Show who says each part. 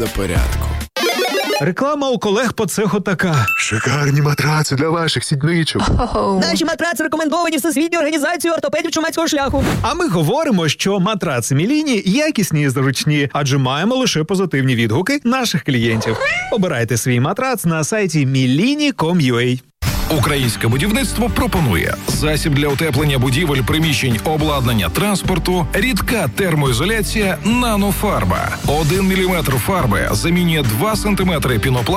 Speaker 1: до порядку.
Speaker 2: Реклама у колег по цеху така.
Speaker 3: Шикарні матраци для ваших сідничок.
Speaker 4: Наші матраци рекомендовані Всесвітньою організацією ортопедів чумацького шляху.
Speaker 2: А ми говоримо, що матраци Міліні якісні і зручні, адже маємо лише позитивні відгуки наших клієнтів. Обирайте свій матрац на сайті milini.com.ua.
Speaker 5: Українське будівництво пропонує засіб для утеплення будівель, приміщень, обладнання, транспорту, рідка термоізоляція «Нанофарба». 1 мм фарби замінює 2 см пінопласту